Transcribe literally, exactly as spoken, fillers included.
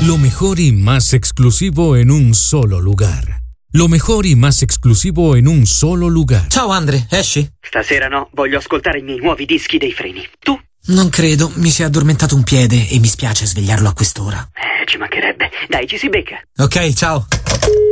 Lo mejor y más exclusivo en un solo lugar. Lo mejor y más exclusivo en un solo lugar. Ciao Andre, esci? Stasera no, voglio ascoltare i miei nuovi dischi dei Freni. Tu? Non credo, mi si è addormentato un piede e mi spiace svegliarlo a quest'ora. Eh, ci mancherebbe. Dai, ci si becca. Ok, ciao.